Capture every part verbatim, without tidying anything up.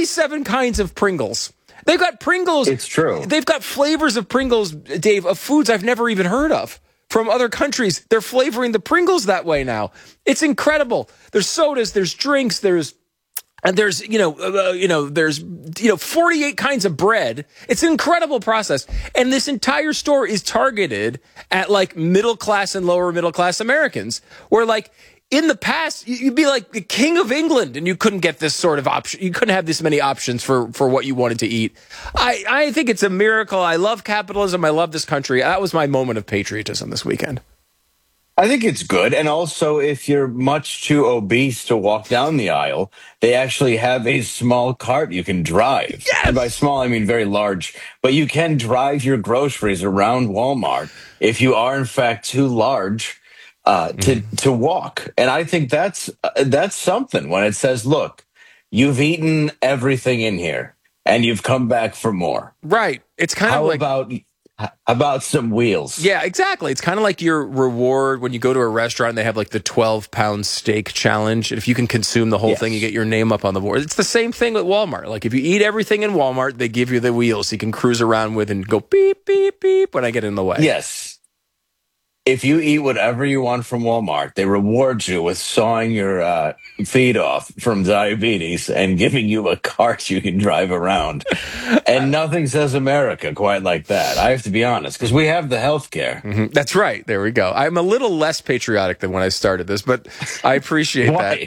forty-seven kinds of Pringles. They've got Pringles. It's true. They've got flavors of Pringles, Dave, of foods I've never even heard of from other countries. They're flavoring the Pringles that way now. It's incredible. There's sodas, there's drinks, there's and there's, you know, uh, you know, there's, you know, forty-eight kinds of bread. It's an incredible process. And this entire store is targeted at like middle class and lower middle class Americans, where like in the past, you'd be like the king of England and you couldn't get this sort of option. You couldn't have this many options for, for what you wanted to eat. I, I think it's a miracle. I love capitalism. I love this country. That was my moment of patriotism this weekend. I think it's good. And also, if you're much too obese to walk down the aisle, they actually have a small cart you can drive. Yes! And by small, I mean very large. But you can drive your groceries around Walmart if you are, in fact, too large uh, to, mm. to walk. And I think that's uh, that's something when it says, look, you've eaten everything in here and you've come back for more. Right. It's kind How of like... about... about some wheels. Yeah, exactly. It's kind of like your reward when you go to a restaurant and they have like the twelve pound steak challenge. And if you can consume the whole yes. thing, you get your name up on the board. It's the same thing at Walmart. Like if you eat everything in Walmart, they give you the wheels so you can cruise around with and go beep, beep, beep when I get in the way. Yes. If you eat whatever you want from Walmart, they reward you with sawing your uh, feet off from diabetes and giving you a cart you can drive around. And nothing says America quite like that. I have to be honest, because we have the health care. Mm-hmm. That's right. There we go. I'm a little less patriotic than when I started this, but I appreciate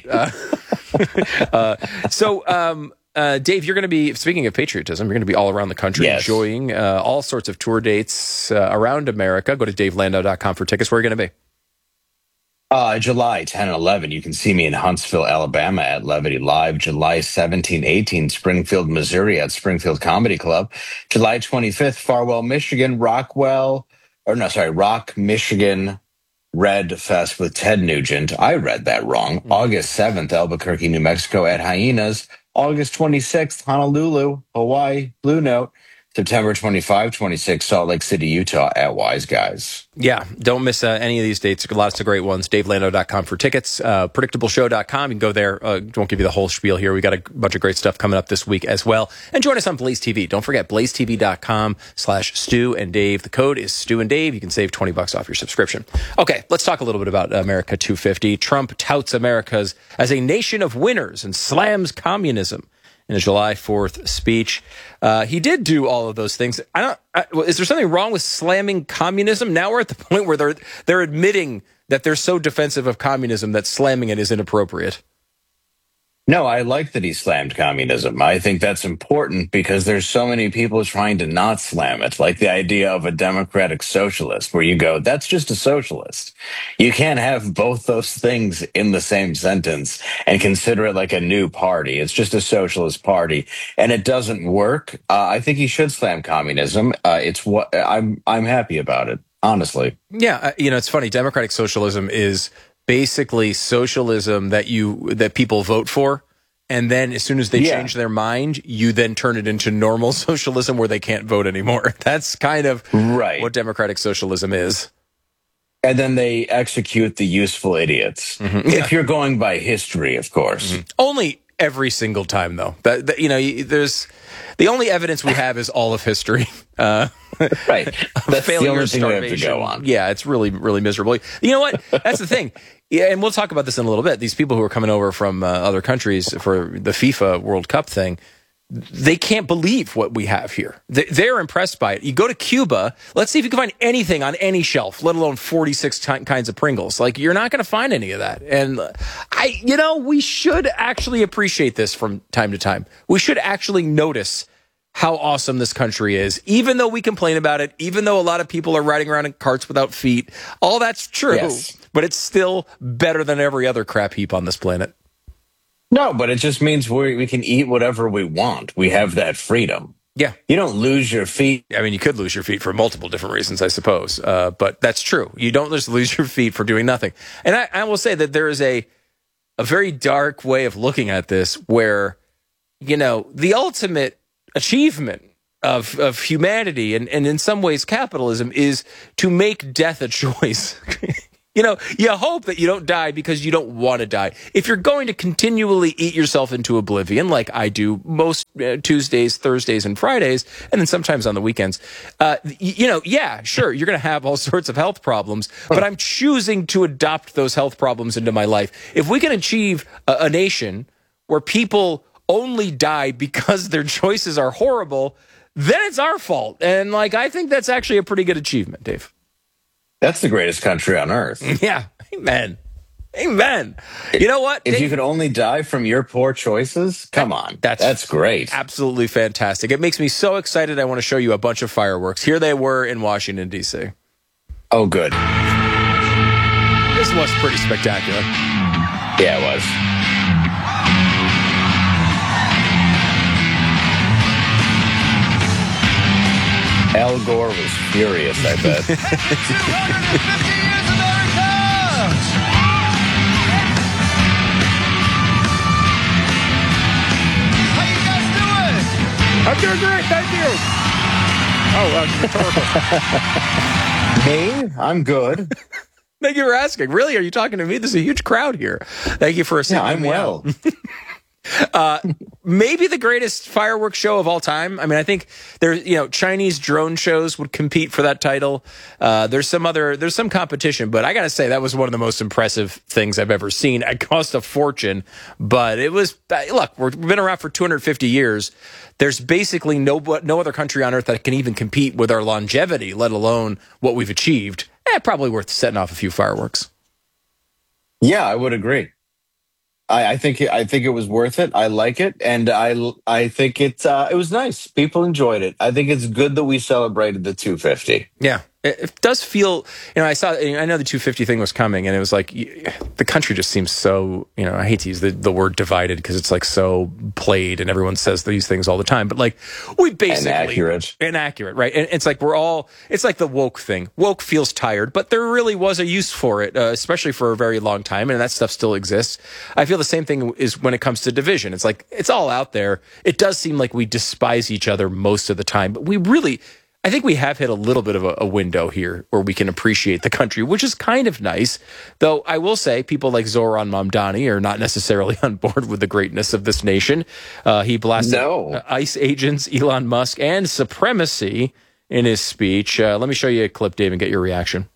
that. Uh, uh, so, um, Uh, Dave, you're going to be, speaking of patriotism, you're going to be all around the country yes. enjoying uh, all sorts of tour dates uh, around America. Go to dave landau dot com for tickets. Where are you going to be? Uh, July tenth and eleventh, you can see me in Huntsville, Alabama at Levity Live. July seventeenth, eighteenth, Springfield, Missouri at Springfield Comedy Club. July twenty-fifth, Farwell, Michigan, Rockwell, or no, sorry, Rock, Michigan, Red Fest with Ted Nugent. I read that wrong. Mm-hmm. August seventh, Albuquerque, New Mexico at Hyenas. August twenty-sixth, Honolulu, Hawaii, Blue Note. September twenty-fifth, twenty-sixth, Salt Lake City, Utah at Wise Guys. Yeah, don't miss uh, any of these dates. Lots of great ones. dave landau dot com for tickets. Uh, predictable show dot com. You can go there. Uh, won't give you the whole spiel here. We got a bunch of great stuff coming up this week as well. And join us on Blaze T V. Don't forget, blaze t v dot com slash Stu and Dave. The code is Stu and Dave. You can save twenty bucks off your subscription. Okay, let's talk a little bit about America two fifty. Trump touts America's as a nation of winners and slams communism. In a July fourth speech, uh, he did do all of those things. I don't. I, is there something wrong with slamming communism? Now we're at the point where they're they're admitting that they're so defensive of communism that slamming it is inappropriate. No, I like that he slammed communism. I think that's important because there's so many people trying to not slam it, like the idea of a democratic socialist, where you go, that's just a socialist. You can't have both those things in the same sentence and consider it like a new party. It's just a socialist party, and it doesn't work. Uh, I think he should slam communism. Uh, it's what I'm. I'm happy about it, honestly. Yeah, uh, you know, it's funny. Democratic socialism is basically socialism that you that people vote for, and then as soon as they yeah. change their mind, you then turn it into normal socialism where they can't vote anymore. That's kind of right. what democratic socialism is. And then they execute the useful idiots. Mm-hmm. If you're going by history, of course. Mm-hmm. Only every single time, though. That, that you know, there's the only evidence we have is all of history. Uh, right. That's failure, the only thing we have to starvation. go on. Yeah, it's really, really miserable. You know what? That's the thing. Yeah, and we'll talk about this in a little bit. These people who are coming over from uh, other countries for the FIFA World Cup thing, they can't believe what we have here. They, they're impressed by it. You go to Cuba, let's see if you can find anything on any shelf, let alone forty-six t- kinds of Pringles. Like, you're not going to find any of that. And I, you know, we should actually appreciate this from time to time. We should actually notice how awesome this country is, even though we complain about it, even though a lot of people are riding around in carts without feet. All that's true, yes. But it's still better than every other crap heap on this planet. No, but it just means we we can eat whatever we want. We have that freedom. Yeah. You don't lose your feet. I mean, you could lose your feet for multiple different reasons, I suppose. Uh, but that's true. You don't just lose your feet for doing nothing. And I, I will say that there is a a very dark way of looking at this where, you know, the ultimate achievement of of humanity and, and in some ways capitalism is to make death a choice. You know, you hope that you don't die because you don't want to die. If you're going to continually eat yourself into oblivion, like I do most uh, Tuesdays, Thursdays, and Fridays, and then sometimes on the weekends, uh, y- you know, yeah, sure, you're going to have all sorts of health problems, but I'm choosing to adopt those health problems into my life. If we can achieve a, a nation where people only die because their choices are horrible, then it's our fault. And, like, I think that's actually a pretty good achievement, Dave. That's the greatest country on earth. Yeah. Amen. Amen. You know what? If Dave, you could only die from your poor choices, come on. That's- That's great. absolutely fantastic. It makes me so excited. I want to show you a bunch of fireworks. Here they were in Washington, D C. Oh, good. This was pretty spectacular. Yeah, it was. Al Gore was furious, I bet. two hundred fifty years of America! How you guys doing? I'm doing great. Thank you. Oh, that's rhetorical. Me? I'm good. Thank you for asking. Really? Are you talking to me? There's a huge crowd here. Thank you for Yeah, singling I'm me well. out. Uh, maybe the greatest fireworks show of all time. I mean, I think there's, you know, Chinese drone shows would compete for that title. Uh, there's some other, there's some competition, but I gotta say that was one of the most impressive things I've ever seen. It cost a fortune, but it was, look, we've been around for two hundred fifty years. There's basically no, no other country on earth that can even compete with our longevity, let alone what we've achieved. Eh, probably worth setting off a few fireworks. Yeah, I would agree. I, I think it, I think it was worth it. I like it, and I I think it uh, it was nice. People enjoyed it. I think it's good that we celebrated the two fifty. Yeah, it, it does feel. You know, I saw. I know the two fifty thing was coming, and it was like the country just seems so. You know, I hate to use the, the word divided because it's like so played, and everyone says these things all the time. But like we basically Inaccurate. inaccurate, right? And it's like we're all. It's like the woke thing. Woke feels tired, but there really was a use for it, uh, especially for a very long time, and that stuff still exists. I feel the same thing is when it comes to division. It's like it's all out there. It does seem like we despise each other most of the time, but we really. I think we have hit a little bit of a, a window here where we can appreciate the country, which is kind of nice. Though I will say people like Zoran Mamdani are not necessarily on board with the greatness of this nation. Uh, he blasted No. uh, ICE agents, Elon Musk, and supremacy in his speech. Uh, let me show you a clip, Dave, and get your reaction.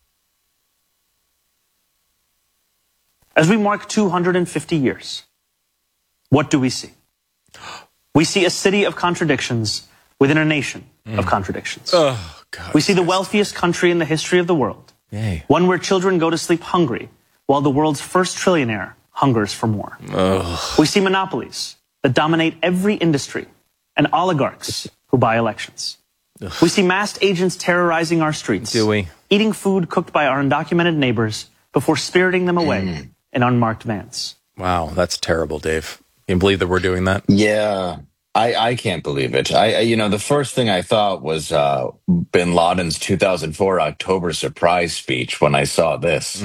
As we mark two hundred fifty years, what do we see? We see a city of contradictions within a nation mm. of contradictions. Oh, God. We see the wealthiest country in the history of the world. Yay. One where children go to sleep hungry, while the world's first trillionaire hungers for more. Ugh. We see monopolies that dominate every industry and oligarchs who buy elections. Ugh. We see masked agents terrorizing our streets. Do we? Eating food cooked by our undocumented neighbors before spiriting them away mm. in unmarked vans. Wow, that's terrible, Dave. Can you believe that we're doing that? Yeah. I, I can't believe it. I, I you know the first thing I thought was uh, Bin Laden's two thousand four October surprise speech when I saw this.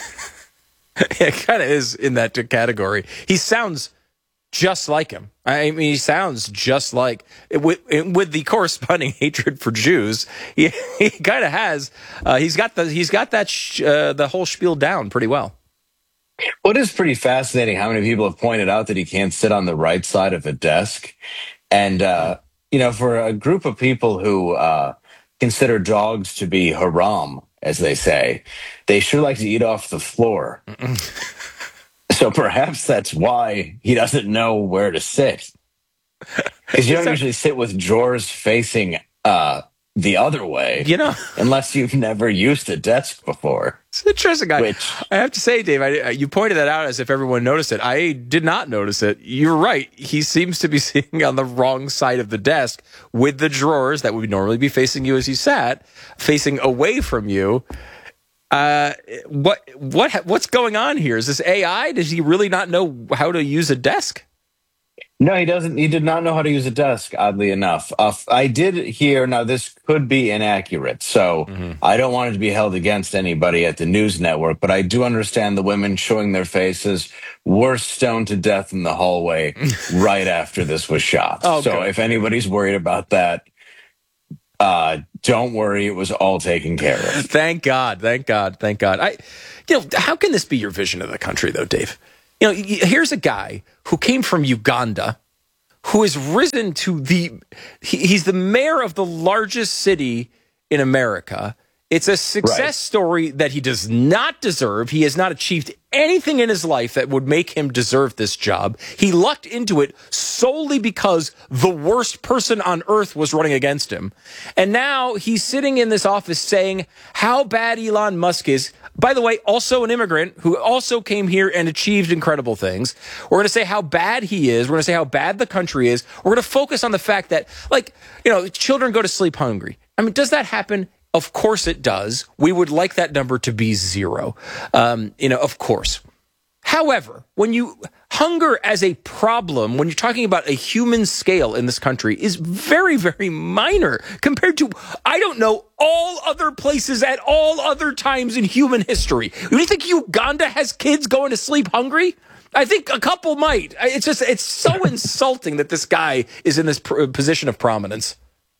It kind of is in that category. He sounds just like him. I mean, he sounds just like with with the corresponding hatred for Jews. He, he kind of has. Uh, he's got the he's got that sh- uh, the whole spiel down pretty well. What is pretty fascinating, how many people have pointed out that he can't sit on the right side of a desk. And, uh, you know, for a group of people who uh, consider dogs to be haram, as they say, they sure like to eat off the floor. So perhaps that's why he doesn't know where to sit. Because you don't usually sit with drawers facing uh, the other way, you know, unless you've never used a desk before. It's interesting. I, Which, I have to say, Dave, I, you pointed that out as if everyone noticed it. I did not notice it. You're right. He seems to be sitting on the wrong side of the desk with the drawers that would normally be facing you as you sat, facing away from you. Uh, what what what's going on here? Is this A I? Does he really not know how to use a desk? No, he doesn't. He did not know how to use a desk, oddly enough. Uh, I did hear, now this could be inaccurate, so mm-hmm. I don't want it to be held against anybody at the news network, but I do understand the women showing their faces were stoned to death in the hallway right after this was shot. Oh, so good. If anybody's worried about that, Uh, don't worry, it was all taken care of. Thank God, thank God, thank God. I, you know, how can this be your vision of the country, though, Dave? You know, here's a guy who came from Uganda, who has risen to the, he, he's the mayor of the largest city in America. It's a success Right. story that he does not deserve. He has not achieved anything in his life that would make him deserve this job. He lucked into it solely because the worst person on earth was running against him. And now he's sitting in this office saying how bad Elon Musk is. By the way, also an immigrant who also came here and achieved incredible things. We're going to say how bad he is. We're going to say how bad the country is. We're going to focus on the fact that, like, you know, children go to sleep hungry. I mean, does that happen? Of course it does. We would like that number to be zero. Um, you know, of course. However, when you hunger as a problem, when you're talking about a human scale in this country, is very, very minor compared to, I don't know, all other places at all other times in human history. Do you think Uganda has kids going to sleep hungry? I think a couple might. It's just, it's so insulting that this guy is in this pr- position of prominence.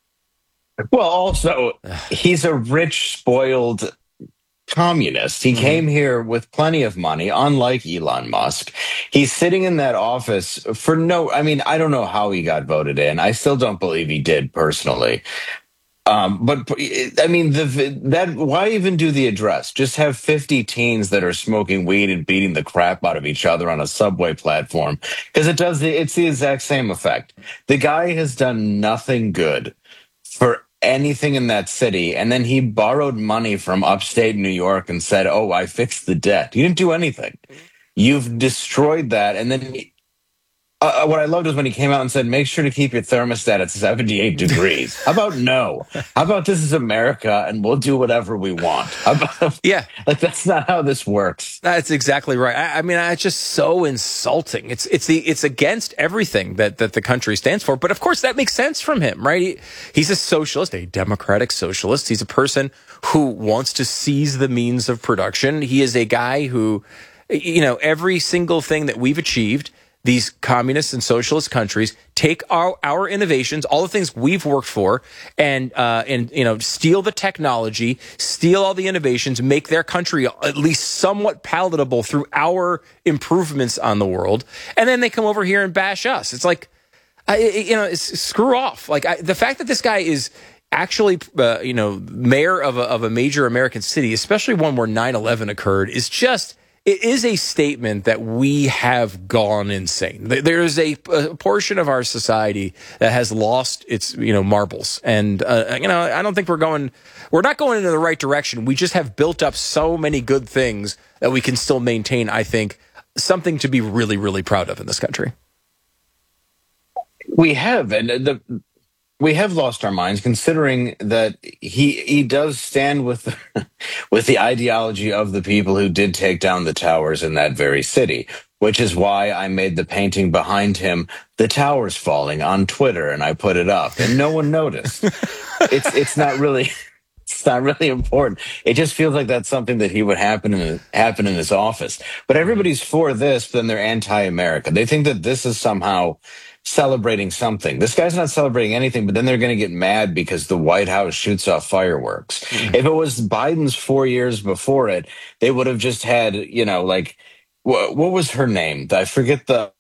Well, also, he's a rich, spoiled communist. He mm-hmm. came here with plenty of money, unlike Elon Musk. He's sitting in that office for no, I mean, I don't know how he got voted in. I still don't believe he did personally. Um, but I mean, the, that why even do the address? Just have fifty teens that are smoking weed and beating the crap out of each other on a subway platform, because it does the, it's the exact same effect. The guy has done nothing good for anything in that city, and then he borrowed money from upstate New York and said, oh, I fixed the debt. You didn't do anything. You've destroyed that. And then uh, what I loved was when he came out and said, make sure to keep your thermostat at seventy-eight degrees. How about no? How about this is America and we'll do whatever we want? How about, yeah. Like, that's not how this works. That's exactly right. I, I mean, it's just so insulting. It's it's the it's against everything that, that the country stands for. But of course, that makes sense from him, right? He, he's a socialist, a democratic socialist. He's a person who wants to seize the means of production. He is a guy who, you know, every single thing that we've achieved, these communist and socialist countries take our, our innovations, all the things we've worked for, and uh, and you know, steal the technology, steal all the innovations, make their country at least somewhat palatable through our improvements on the world, and then they come over here and bash us. It's like, I, you know, it's, screw off. Like I, the fact that this guy is actually, uh, you know, mayor of a, of a major American city, especially one where nine eleven occurred, is just. It is a statement that we have gone insane. There is a, a portion of our society that has lost its, you know, marbles. And, uh, you know, I don't think we're going, we're not going in the right direction. We just have built up so many good things that we can still maintain, I think, something to be really, really proud of in this country. We have. And the, we have lost our minds, considering that he he does stand with with the ideology of the people who did take down the towers in that very city, which is why I made the painting behind him, "The Towers Falling," on Twitter, and I put it up, and no one noticed. it's it's not really it's not really important. It just feels like that's something that he would happen in happen in his office. But everybody's for this, but then they're anti-America. They think that this is somehow celebrating something. This guy's not celebrating anything, but then they're going to get mad because the White House shoots off fireworks. Mm-hmm. If it was Biden's four years before it, they would have just had, you know, like, wh- what was her name? I forget the.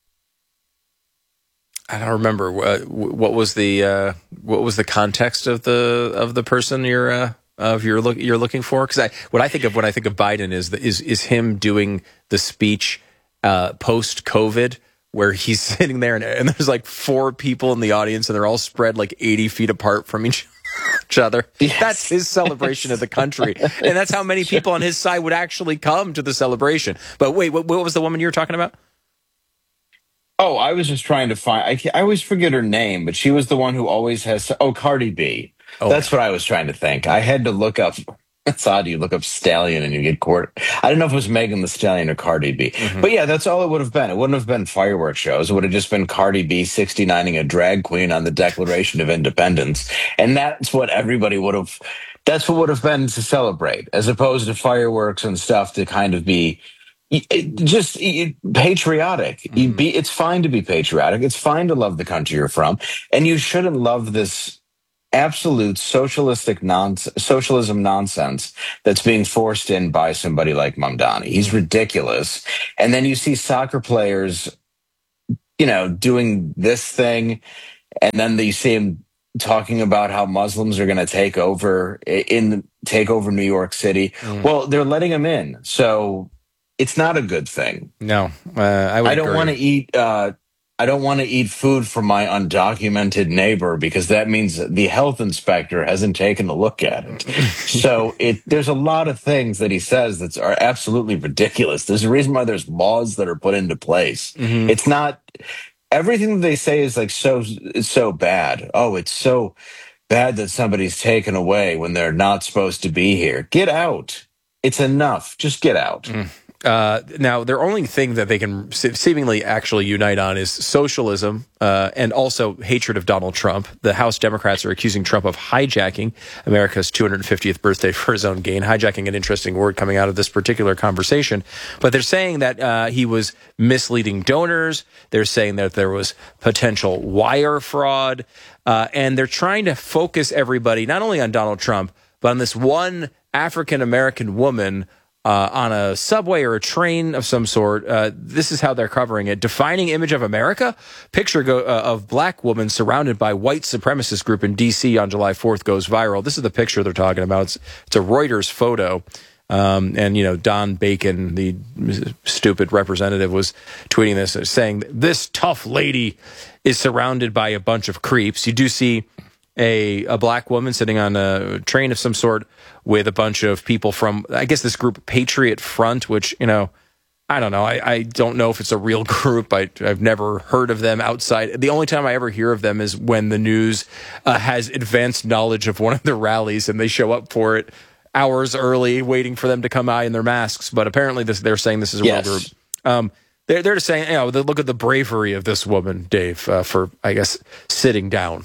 I don't remember what, what was the uh, what was the context of the of the person you're uh, of you're look you're looking for, because I what I think of when I think of Biden is the, is is him doing the speech uh, post COVID, where he's sitting there and, and there's like four people in the audience and they're all spread like eighty feet apart from each, each other. Yes. That's his celebration of the country. And that's how many people on his side would actually come to the celebration. But wait, what, what was the woman you were talking about? Oh, I was just trying to find, I, I always forget her name, but she was the one who always has, oh, Cardi B. Oh. That's what I was trying to think. I had to look up. It's odd. You look up Stallion and you get court. I don't know if it was Megan Thee Stallion or Cardi B. Mm-hmm. But yeah, that's all it would have been. It wouldn't have been fireworks shows. It would have just been Cardi B sixty-nining a drag queen on the Declaration of Independence. And that's what everybody would have, that's what would have been to celebrate, as opposed to fireworks and stuff to kind of be just patriotic. Mm-hmm. Be, it's fine to be patriotic. It's fine to love the country you're from. And you shouldn't love this absolute socialistic nonsense, socialism nonsense that's being forced in by somebody like Mamdani. He's ridiculous. And then you see soccer players, you know, doing this thing, and then you see him talking about how Muslims are going to take over in take over New York City. Mm. Well, they're letting him in, so it's not a good thing. No, uh, I would I don't want to eat. Uh, I don't want to eat food from my undocumented neighbor because that means the health inspector hasn't taken a look at it. So it there's a lot of things that he says that are absolutely ridiculous. There's a reason why there's laws that are put into place. Mm-hmm. It's not everything that they say is like so it's so bad. Oh, it's so bad that somebody's taken away when they're not supposed to be here. Get out. It's enough. Just get out. Mm. Uh, now, their only thing that they can seemingly actually unite on is socialism uh, and also hatred of Donald Trump. The House Democrats are accusing Trump of hijacking America's two hundred fiftieth birthday for his own gain. Hijacking, an interesting word coming out of this particular conversation. But they're saying that uh, he was misleading donors. They're saying that there was potential wire fraud. Uh, and they're trying to focus everybody not only on Donald Trump, but on this one African-American woman Uh, on a subway or a train of some sort. Uh, this is how they're covering it. Defining image of America. Picture go, uh, of black woman surrounded by white supremacist group in D C on July fourth goes viral. This is the picture they're talking about. It's, it's a Reuters photo. Um, and, you know, Don Bacon, the stupid representative, was tweeting this, saying this tough lady is surrounded by a bunch of creeps. You do see a a black woman sitting on a train of some sort with a bunch of people from, I guess, this group Patriot Front, which, you know, I don't know. I, I don't know if it's a real group. I, I've never heard of them outside. The only time I ever hear of them is when the news uh, has advanced knowledge of one of their rallies and they show up for it hours early, waiting for them to come out in their masks. But apparently this, they're saying this is a yes. real group. Um, they're, they're just saying, you know, look at the bravery of this woman, Dave, uh, for, I guess, sitting down.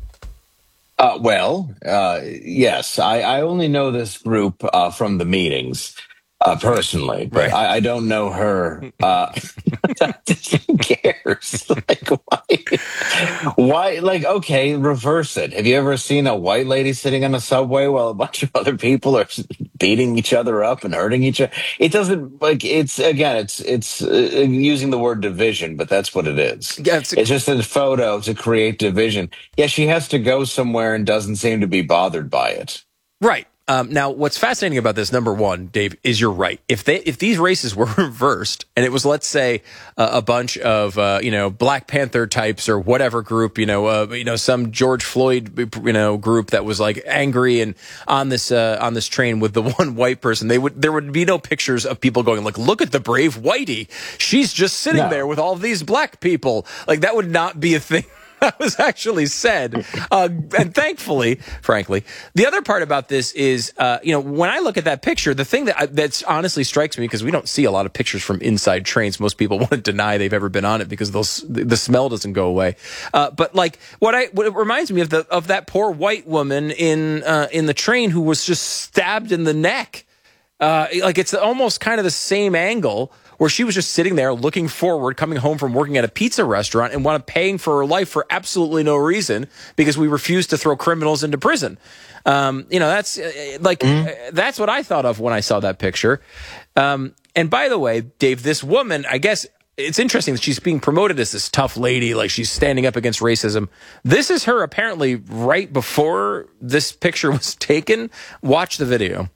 Uh, well, uh, yes, I, I only know this group uh, from the meetings uh, personally, but right. I, I don't know her. Uh, who cares? Like, why? Why? Like, okay, reverse it. Have you ever seen a white lady sitting on a subway while a bunch of other people are beating each other up and hurting each other? It doesn't, like, it's, again, it's it's uh, using the word division, but that's what it is. Yeah, it's, a- it's just a photo to create division. Yeah, she has to go somewhere and doesn't seem to be bothered by it. Right. Um, now, what's fascinating about this, number one, Dave, is you're right. If they, if these races were reversed, and it was, let's say, uh, a bunch of, uh, you know, Black Panther types or whatever group, you know, uh, you know, some George Floyd, you know, group that was like angry and on this, uh, on this train with the one white person, they would, there would be no pictures of people going like, look at the brave whitey. She's just sitting no. there with all these black people. Like, that would not be a thing that was actually said. Uh, and thankfully, frankly, the other part about this is, uh, you know, when I look at that picture, the thing that that's honestly strikes me, because we don't see a lot of pictures from inside trains. Most people want to deny they've ever been on it because those, the smell doesn't go away. Uh, but like what I, what it reminds me of the, of that poor white woman in, uh, in the train who was just stabbed in the neck. Uh, like it's almost kind of the same angle, where she was just sitting there looking forward, coming home from working at a pizza restaurant and wound up paying for her life for absolutely no reason because we refused to throw criminals into prison. Um, you know, that's uh, like, mm-hmm. uh, that's what I thought of when I saw that picture. Um, and by the way, Dave, this woman, I guess it's interesting that she's being promoted as this tough lady, like she's standing up against racism. This is her apparently right before this picture was taken. Watch the video.